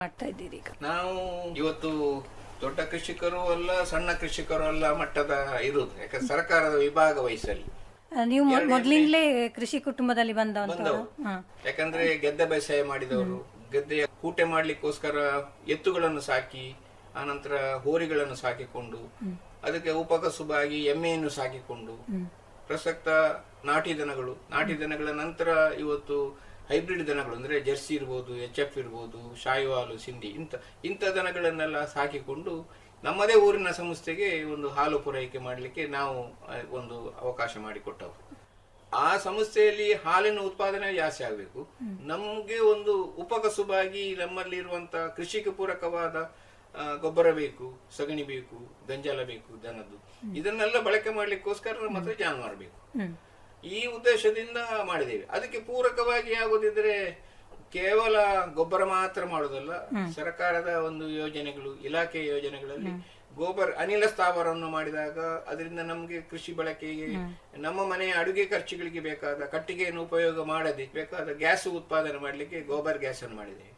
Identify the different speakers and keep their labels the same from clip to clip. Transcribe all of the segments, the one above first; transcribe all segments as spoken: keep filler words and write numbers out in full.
Speaker 1: ಮಾಡ್ತಾ ಇದ್ದೀರಿ ಈಗ?
Speaker 2: ನಾವು ಇವತ್ತು ದೊಡ್ಡ ಕೃಷಿಕರು ಅಲ್ಲ, ಸಣ್ಣ ಕೃಷಿಕರು ಅಲ್ಲ ಮಟ್ಟದ ಇರುವುದು. ಯಾಕಂದ್ರೆ ಸರ್ಕಾರದ ವಿಭಾಗ ವಹಿಸಲಿ
Speaker 1: ನೀವು ಮೊದಲಿಂದಲೇ ಕೃಷಿ ಕುಟುಂಬದಲ್ಲಿ ಬಂದವರು.
Speaker 2: ಯಾಕಂದ್ರೆ ಗೆದ್ದೆ ಬೇಸಾಯ ಮಾಡಿದವರು, ಗದ್ದೆಯ ಕೂಟೆ ಮಾಡ್ಲಿಕ್ಕೋಸ್ಕರ ಎತ್ತುಗಳನ್ನು ಸಾಕಿ, ಆನಂತರ ಹೋರಿಗಳನ್ನು ಸಾಕಿಕೊಂಡು, ಅದಕ್ಕೆ ಉಪಕಸುಬಾಗಿ ಎಮ್ಮೆಯನ್ನು ಸಾಕಿಕೊಂಡು, ಪ್ರಸಕ್ತ ನಾಟಿ ದನಗಳು, ನಾಟಿ ದನಗಳ ನಂತರ ಇವತ್ತು ಹೈಬ್ರಿಡ್ ದನಗಳು ಅಂದ್ರೆ ಜರ್ಸಿ ಇರ್ಬೋದು, ಎಚ್ ಎಫ್ ಇರ್ಬೋದು, ಶಾಯಿವಾಲು, ಸಿಂಧಿ, ಇಂಥ ಇಂಥ ದನಗಳನ್ನೆಲ್ಲ ಸಾಕಿಕೊಂಡು ನಮ್ಮದೇ ಊರಿನ ಸಂಸ್ಥೆಗೆ ಒಂದು ಹಾಲು ಪೂರೈಕೆ ಮಾಡಲಿಕ್ಕೆ ನಾವು ಒಂದು ಅವಕಾಶ ಮಾಡಿಕೊಟ್ಟವು. ಆ ಸಂಸ್ಥೆಯಲ್ಲಿ ಹಾಲಿನ ಉತ್ಪಾದನೆ ಜಾಸ್ತಿ ಆಗಬೇಕು, ನಮ್ಗೆ ಒಂದು ಉಪಕಸುಬಾಗಿ ನಮ್ಮಲ್ಲಿ ಇರುವಂತ ಕೃಷಿಗೆ ಪೂರಕವಾದ ಗೊಬ್ಬರ ಬೇಕು, ಸಗಣಿ ಬೇಕು, ಗಂಜಾಲ ಬೇಕು ದನದ್ದು, ಇದನ್ನೆಲ್ಲ ಬಳಕೆ ಮಾಡ್ಲಿಕ್ಕೋಸ್ಕರ ನಮ್ಮ ಹತ್ರ ಜಾನುವಾರು ಬೇಕು. ಈ ಉದ್ದೇಶದಿಂದ ಮಾಡಿದ್ದೇವೆ. ಅದಕ್ಕೆ ಪೂರಕವಾಗಿ ಆಗೋದಿದ್ರೆ ಕೇವಲ ಗೊಬ್ಬರ ಮಾತ್ರ ಮಾಡುವುದಲ್ಲ, ಸರ್ಕಾರದ ಒಂದು ಯೋಜನೆಗಳು, ಇಲಾಖೆ ಯೋಜನೆಗಳಲ್ಲಿ ಗೋಬರ್ ಅನಿಲ ಸ್ಥಾವರವನ್ನು ಮಾಡಿದಾಗ ಅದರಿಂದ ನಮ್ಗೆ ಕೃಷಿ ಬಳಕೆಗೆ, ನಮ್ಮ ಮನೆಯ ಅಡುಗೆ ಖರ್ಚುಗಳಿಗೆ ಬೇಕಾದ ಕಟ್ಟಿಗೆಯನ್ನು ಉಪಯೋಗ ಮಾಡದೆ ಬೇಕಾದ ಗ್ಯಾಸ್ ಉತ್ಪಾದನೆ ಮಾಡ್ಲಿಕ್ಕೆ ಗೋಬರ್ ಗ್ಯಾಸ್ ಅನ್ನು ಮಾಡಿದ್ದೇವೆ.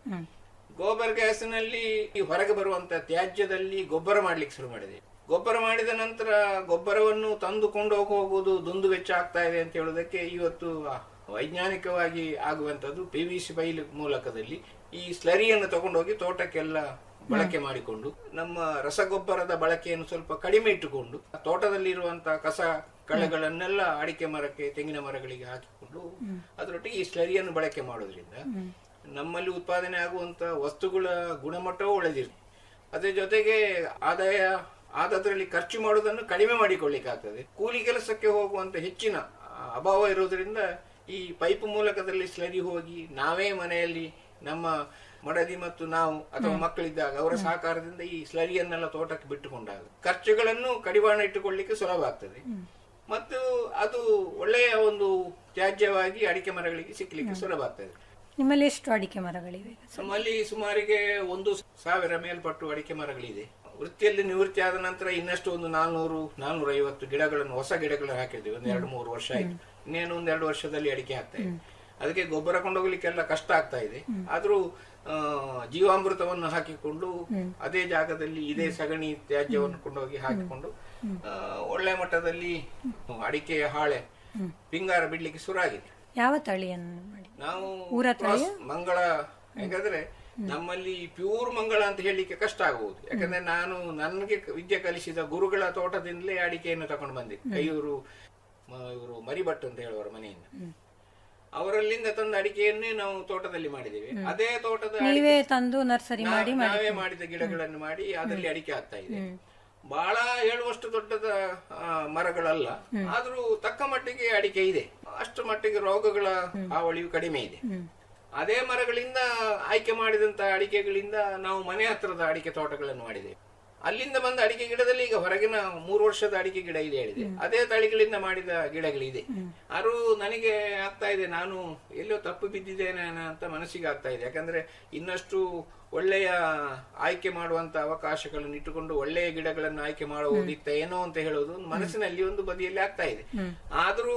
Speaker 2: ಗೋಬರ್ ಗ್ಯಾಸ್ ನಲ್ಲಿ ಹೊರಗೆ ಬರುವಂತ ತ್ಯಾಜ್ಯದಲ್ಲಿ ಗೊಬ್ಬರ ಮಾಡ್ಲಿಕ್ಕೆ ಶುರು ಮಾಡಿದೆ. ಗೊಬ್ಬರ ಮಾಡಿದ ನಂತರ ಗೊಬ್ಬರವನ್ನು ತಂದುಕೊಂಡು ಹೋಗುವುದು ದುಂದು ವೆಚ್ಚ ಆಗ್ತಾ ಇದೆ ಅಂತ ಹೇಳುವುದಕ್ಕೆ ಇವತ್ತು ವೈಜ್ಞಾನಿಕವಾಗಿ ಆಗುವಂತದ್ದು ಪಿ ವಿ ಸಿ ಬೈಲ್ ಮೂಲಕದಲ್ಲಿ ಈ ಸ್ಲರಿಯನ್ನು ತಗೊಂಡೋಗಿ ತೋಟಕ್ಕೆಲ್ಲ ಬಳಕೆ ಮಾಡಿಕೊಂಡು, ನಮ್ಮ ರಸಗೊಬ್ಬರದ ಬಳಕೆಯನ್ನು ಸ್ವಲ್ಪ ಕಡಿಮೆ ಇಟ್ಟುಕೊಂಡು, ತೋಟದಲ್ಲಿ ಇರುವಂತಹ ಕಸ ಕಳೆಗಳನ್ನೆಲ್ಲ ಅಡಿಕೆ ಮರಕ್ಕೆ, ತೆಂಗಿನ ಮರಗಳಿಗೆ ಹಾಕಿಕೊಂಡು ಅದರೊಟ್ಟಿಗೆ ಈ ಸ್ಲರಿಯನ್ನು ಬಳಕೆ ಮಾಡೋದ್ರಿಂದ ನಮ್ಮಲ್ಲಿ ಉತ್ಪಾದನೆ ಆಗುವಂತ ವಸ್ತುಗಳ ಗುಣಮಟ್ಟವೂ ಒಳ್ಳೆದಿರ್ತದೆ. ಅದರ ಜೊತೆಗೆ ಆದಾಯ ಆದದ್ರಲ್ಲಿ ಖರ್ಚು ಮಾಡುವುದನ್ನು ಕಡಿಮೆ ಮಾಡಿಕೊಳ್ಳಿಕ್ಕಾಗ್ತದೆ. ಕೂಲಿ ಕೆಲಸಕ್ಕೆ ಹೋಗುವಂತ ಹೆಚ್ಚಿನ ಅಭಾವ ಇರುವುದರಿಂದ ಈ ಪೈಪ್ ಮೂಲಕದಲ್ಲಿ ಸ್ಲರಿ ಹೋಗಿ ನಾವೇ ಮನೆಯಲ್ಲಿ ನಮ್ಮ ಮಡದಿ ಮತ್ತು ನಾವು ಅಥವಾ ಮಕ್ಕಳಿದ್ದಾಗ ಅವರ ಸಹಕಾರದಿಂದ ಈ ಸ್ಲರಿಯನ್ನೆಲ್ಲ ತೋಟಕ್ಕೆ ಬಿಟ್ಟುಕೊಂಡಾಗ ಖರ್ಚುಗಳನ್ನು ಕಡಿವಾಣ ಇಟ್ಟುಕೊಳ್ಳಿಕ್ಕೆ ಸುಲಭ ಆಗ್ತದೆ ಮತ್ತು ಅದು ಒಳ್ಳೆಯ ಒಂದು ತ್ಯಾಜ್ಯವಾಗಿ ಅಡಿಕೆ ಮರಗಳಿಗೆ ಸಿಕ್ಕಲಿಕ್ಕೆ ಸುಲಭ ಆಗ್ತದೆ.
Speaker 1: ನಿಮ್ಮಲ್ಲಿ ಎಷ್ಟು ಅಡಿಕೆ ಮರಗಳಿವೆ?
Speaker 2: ನಮ್ಮಲ್ಲಿ ಸುಮಾರಿಗೆ ಒಂದು ಸಾವಿರ ಮೇಲ್ಪಟ್ಟು ಅಡಿಕೆ ಮರಗಳಿದೆ. ವೃತ್ತಿಯಲ್ಲಿ ನಿವೃತ್ತಿ ಆದ ನಂತರ ಇನ್ನಷ್ಟು ಒಂದು ನಾಲ್ನೂರು ನಾಲ್ನೂರ ಐವತ್ತು ಗಿಡಗಳನ್ನು, ಹೊಸ ಗಿಡಗಳನ್ನು ಹಾಕಿರ್ತೀವಿ. ಒಂದ್ ಎರಡು ಮೂರು ವರ್ಷ ಆಯ್ತು. ಇನ್ನೇನು ಒಂದ್ ಎರಡು ವರ್ಷದಲ್ಲಿ ಅಡಿಕೆ ಹಾಕ್ತಾ ಇದೆ. ಅದಕ್ಕೆ ಗೊಬ್ಬರ ಕೊಂಡೋಗ್ಲಿಕ್ಕೆಲ್ಲ ಕಷ್ಟ ಆಗ್ತಾ ಇದೆ. ಆದ್ರೂ ಆ ಜೀವಾಮೃತವನ್ನು ಹಾಕಿಕೊಂಡು ಅದೇ ಜಾಗದಲ್ಲಿ ಇದೇ ಸಗಣಿ ತ್ಯಾಜ್ಯವನ್ನು ಕೊಂಡೋಗಿ ಹಾಕಿಕೊಂಡು ಒಳ್ಳೆ ಮಟ್ಟದಲ್ಲಿ ಅಡಿಕೆಯ ಹಾಳೆ ಪಿಂಗಾರ ಬಿಡ್ಲಿಕ್ಕೆ ಶುರು ಆಗಿದೆ.
Speaker 1: ಯಾವ ತಳಿಯನ್ನು ಮಾಡಿ?
Speaker 2: ನಾವು ಮಂಗಳ, ಯಾಕಂದ್ರೆ ನಮ್ಮಲ್ಲಿ ಪ್ಯೂರ್ ಮಂಗಳ ಅಂತ ಹೇಳಲಿಕ್ಕೆ ಕಷ್ಟ ಆಗಬಹುದು. ಯಾಕಂದ್ರೆ ನಾನು ನನಗೆ ವಿದ್ಯೆ ಕಲಿಸಿದ ಗುರುಗಳ ತೋಟದಿಂದಲೇ ಅಡಿಕೆಯನ್ನು ತಕೊಂಡು ಬಂದೆ. ಕೈಯೂರು ಇವರು ಮರಿಭಟ್ ಅಂತ ಹೇಳುವರ ಮನೆಯಿಂದ, ಅವರಲ್ಲಿಂದ ತಂದ ಅಡಿಕೆಯನ್ನೇ ನಾವು ತೋಟದಲ್ಲಿ ಮಾಡಿದ್ದೇವೆ. ಅದೇ ತೋಟದ
Speaker 1: ತಂದು ನರ್ಸರಿ ಮಾಡಿ
Speaker 2: ನಾವೇ ಮಾಡಿದ ಗಿಡಗಳನ್ನು ಮಾಡಿ ಅದರಲ್ಲಿ ಅಡಿಕೆ ಆಗ್ತಾ ಇದೆ. ಬಹಳ ಹೇಳುವಷ್ಟು ದೊಡ್ಡದ ಮರಗಳಲ್ಲ, ಆದ್ರೂ ತಕ್ಕ ಮಟ್ಟಿಗೆ ಅಡಿಕೆ ಇದೆ. ಅಷ್ಟು ಮಟ್ಟಿಗೆ ರೋಗಗಳ ಹಾವಳಿಯು ಕಡಿಮೆ ಇದೆ. ಅದೇ ಮರಗಳಿಂದ ಆಯ್ಕೆ ಮಾಡಿದಂತ ಅಡಿಕೆಗಳಿಂದ ನಾವು ಮನೆ ಹತ್ರದ ಅಡಿಕೆ ತೋಟಗಳನ್ನು ಮಾಡಿದ್ದೇವೆ. ಅಲ್ಲಿಂದ ಬಂದ ಅಡಿಕೆ ಗಿಡದಲ್ಲಿ ಈಗ ಹೊರಗಿನ ಮೂರು ವರ್ಷದ ಅಡಿಕೆ ಗಿಡ ಇದೆ ಹೇಳಿದೆ, ಅದೇ ತಳಿಗಳಿಂದ ಮಾಡಿದ ಗಿಡಗಳಿದೆ. ಆದ್ರೂ ನನಗೆ ಆಗ್ತಾ ಇದೆ, ನಾನು ಎಲ್ಲೋ ತಪ್ಪು ಬಿದ್ದಿದ್ದೇನೆ ಅಂತ ಮನಸ್ಸಿಗೆ ಆಗ್ತಾ ಇದೆ. ಯಾಕಂದ್ರೆ ಇನ್ನಷ್ಟು ಒಳ್ಳೆಯ ಆಯ್ಕೆ ಮಾಡುವಂತ ಅವಕಾಶಗಳನ್ನು ಇಟ್ಟುಕೊಂಡು ಒಳ್ಳೆಯ ಗಿಡಗಳನ್ನು ಆಯ್ಕೆ ಮಾಡುವುದಿತ್ತ ಏನೋ ಅಂತ ಹೇಳೋದು ಮನಸ್ಸಿನಲ್ಲಿ ಒಂದು ಬದಿಯಲ್ಲಿ ಆಗ್ತಾ ಇದೆ. ಆದ್ರೂ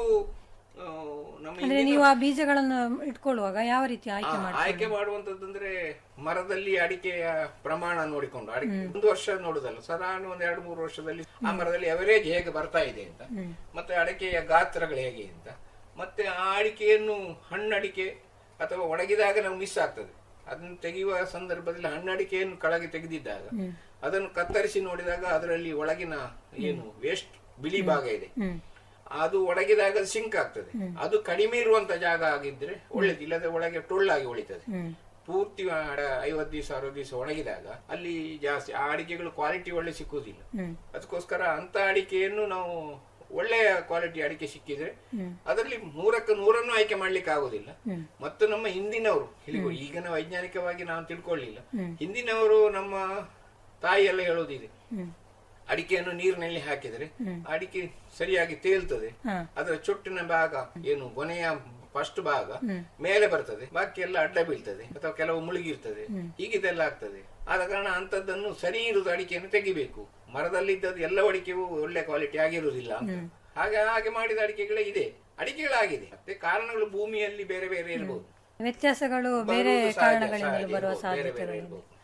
Speaker 1: ನೀವು ಆ ಬೀಜಗಳನ್ನು ಇಟ್ಕೊಳ್ಳುವಾಗ ಯಾವ ರೀತಿ ಆಯ್ಕೆ
Speaker 2: ಆಯ್ಕೆ ಮಾಡುವಂತಂದ್ರೆ ಮರದಲ್ಲಿ ಅಡಿಕೆಯ ಪ್ರಮಾಣ ನೋಡಿಕೊಂಡು, ಅಡಿಕೆ ಒಂದು ವರ್ಷ ನೋಡುದಲ್ಲ, ಸಾಧಾರಣ ಒಂದ್ ಎರಡು ಮೂರು ವರ್ಷದಲ್ಲಿ ಆ ಮರದಲ್ಲಿ ಅವರೇಜ್ ಹೇಗೆ ಬರ್ತಾ ಇದೆ ಅಂತ, ಮತ್ತೆ ಅಡಿಕೆಯ ಗಾತ್ರಗಳು ಹೇಗೆ ಅಂತ, ಮತ್ತೆ ಆ ಅಡಿಕೆಯನ್ನು ಹಣ್ಣಡಿಕೆ ಅಥವಾ ಒಣಗಿದಾಗ ನಾವು ಮಿಸ್ ಆಗ್ತದೆ. ಅದನ್ನು ತೆಗೆಯುವ ಸಂದರ್ಭದಲ್ಲಿ ಹಣ್ಣಡಿಕೆಯನ್ನು ಕೆಳಗೆ ತೆಗೆದಿದ್ದಾಗ ಅದನ್ನು ಕತ್ತರಿಸಿ ನೋಡಿದಾಗ ಅದರಲ್ಲಿ ಒಳಗಿನ ಏನು ವೇಸ್ಟ್ ಬಿಳಿ ಭಾಗ ಇದೆ, ಅದು ಒಣಗಿದಾಗ ಸಿಂಕ್ ಆಗ್ತದೆ. ಅದು ಕಡಿಮೆ ಇರುವಂತ ಜಾಗ ಆಗಿದ್ರೆ ಒಳ್ಳೇದು, ಇಲ್ಲದೆ ಒಳಗೆ ಟೊಳ್ಳಾಗಿ ಉಳಿತದೆ. ಪೂರ್ತಿ ಐವತ್ತು ದಿವಸ ಅರವತ್ತು ದಿವಸ ಒಣಗಿದಾಗ ಅಲ್ಲಿ ಜಾಸ್ತಿ ಆ ಅಡಿಕೆಗಳು ಕ್ವಾಲಿಟಿ ಒಳ್ಳೆ ಸಿಕ್ಕುವುದಿಲ್ಲ. ಅದಕ್ಕೋಸ್ಕರ ಅಂತ ಅಡಿಕೆಯನ್ನು ನಾವು ಒಳ್ಳೆಯ ಕ್ವಾಲಿಟಿ ಅಡಿಕೆ ಸಿಕ್ಕಿದ್ರೆ ಅದರಲ್ಲಿ ನೂರಕ್ಕೆ ನೂರನ್ನು ಆಯ್ಕೆ ಮಾಡ್ಲಿಕ್ಕೆ ಆಗುದಿಲ್ಲ. ಮತ್ತು ನಮ್ಮ ಹಿಂದಿನವರು, ಈಗಿನ ವೈಜ್ಞಾನಿಕವಾಗಿ ನಾವು ತಿಳ್ಕೊಳ್ಳಿಲ್ಲ, ಹಿಂದಿನವರು ನಮ್ಮ ತಾಯಿ ಎಲ್ಲ ಹೇಳೋದಿದೆ, ಅಡಿಕೆಯನ್ನು ನೀರಿನಲ್ಲಿ ಹಾಕಿದ್ರೆ ಅಡಿಕೆ ಸರಿಯಾಗಿ ತೇಲ್ತದೆ, ಅದರ ಚೊಟ್ಟಿನ ಭಾಗ ಏನು ಕೊನೆಯ ಫಸ್ಟ್ ಭಾಗ ಮೇಲೆ ಬರ್ತದೆ, ಬಾಕಿ ಎಲ್ಲ ಅಡ್ಡ ಬೀಳ್ತದೆ ಅಥವಾ ಕೆಲವು ಮುಳುಗಿರ್ತದೆ, ಹೀಗಿದೆಲ್ಲ ಆಗ್ತದೆ. ಆದ ಕಾರಣ ಅಂತದ್ದನ್ನು ಸರಿ ಇರುವುದು ಅಡಿಕೆಯನ್ನು ತೆಗಿಬೇಕು. ಮರದಲ್ಲಿದ್ದದ್ದು ಎಲ್ಲ ಅಡಿಕೆಯೂ ಒಳ್ಳೆ ಕ್ವಾಲಿಟಿ ಆಗಿರುವುದಿಲ್ಲ ಅಂತ ಹಾಗೆ ಹಾಗೆ ಮಾಡಿದ ಅಡಿಕೆಗಳೇ ಇದೆ, ಅಡಿಕೆಗಳಾಗಿದೆ. ಮತ್ತೆ ಕಾರಣಗಳು ಭೂಮಿಯಲ್ಲಿ ಬೇರೆ ಬೇರೆ ಇರಬಹುದು.
Speaker 1: ವ್ಯತ್ಯಾಸಗಳು ಬೇರೆ
Speaker 2: ಬರುವುದು ಸಹಜ,
Speaker 1: ಕಾರಣಗಳಿಂದಲೂ
Speaker 2: ಸಹಜ
Speaker 1: ಬರುವ
Speaker 2: ಇರ್ಬೋದು, ಬೇರೆ ಬೇರೆ
Speaker 1: ಸಾಧ್ಯತೆಗಳಿವೆ.
Speaker 2: ಇರ್ಬೋದು.